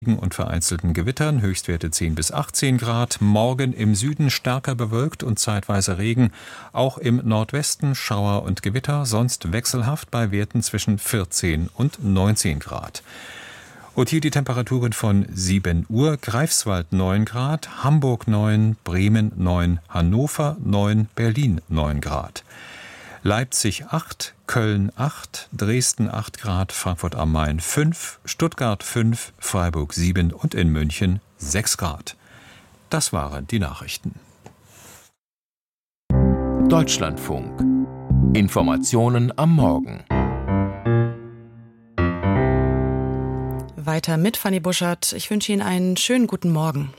und vereinzelten Gewittern, Höchstwerte 10 bis 18 Grad. Morgen im Süden stärker bewölkt und zeitweise Regen. Auch im Nordwesten Schauer und Gewitter, sonst wechselhaft bei Werten zwischen 14 und 19 Grad. Und hier die Temperaturen von 7 Uhr. Greifswald 9 Grad, Hamburg 9, Bremen 9, Hannover 9, Berlin 9 Grad. Leipzig 8, Köln 8, Dresden 8 Grad, Frankfurt am Main 5, Stuttgart 5, Freiburg 7 und in München 6 Grad. Das waren die Nachrichten. Deutschlandfunk. Informationen am Morgen. Weiter mit Fanny Buschert. Ich wünsche Ihnen einen schönen guten Morgen.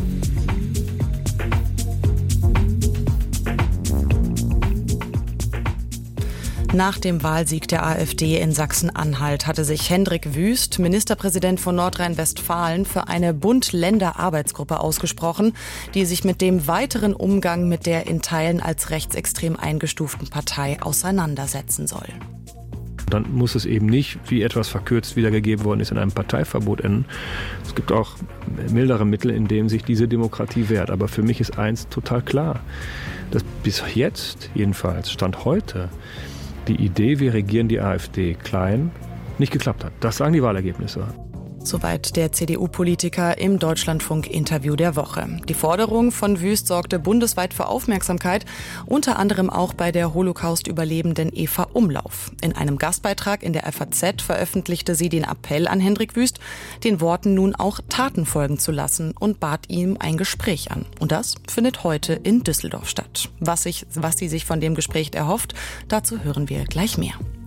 Nach dem Wahlsieg der AfD in Sachsen-Anhalt hatte sich Hendrik Wüst, Ministerpräsident von Nordrhein-Westfalen, für eine Bund-Länder-Arbeitsgruppe ausgesprochen, die sich mit dem weiteren Umgang mit der in Teilen als rechtsextrem eingestuften Partei auseinandersetzen soll. Dann muss es eben nicht, wie etwas verkürzt wiedergegeben worden ist, in einem Parteiverbot enden. Es gibt auch mildere Mittel, in denen sich diese Demokratie wehrt. Aber für mich ist eins total klar, dass bis jetzt, jedenfalls Stand heute, die Idee, wir regieren die AfD klein, nicht geklappt hat. Das sagen die Wahlergebnisse. Soweit der CDU-Politiker im Deutschlandfunk-Interview der Woche. Die Forderung von Wüst sorgte bundesweit für Aufmerksamkeit, unter anderem auch bei der Holocaust-Überlebenden Eva Umlauf. In einem Gastbeitrag in der FAZ veröffentlichte sie den Appell an Hendrik Wüst, den Worten nun auch Taten folgen zu lassen und bat ihm ein Gespräch an. Und das findet heute in Düsseldorf statt. Was sie sich von dem Gespräch erhofft, dazu hören wir gleich mehr.